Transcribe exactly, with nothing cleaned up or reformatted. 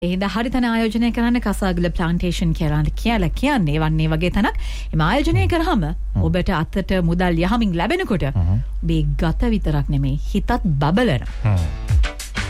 එහෙනම් හරිතන ආයෝජනය කරන්න කසාගල ප්ලාන්ටේෂන් කියලා කියලා කියන්නේ වන්නේ වගේ තැනක්. එම ආයෝජනය කරාම ඔබට අතට මුදල් යහමින් ලැබෙනකොට ඔබේ ගත විතරක් නෙමෙයි හිතත් බබලන.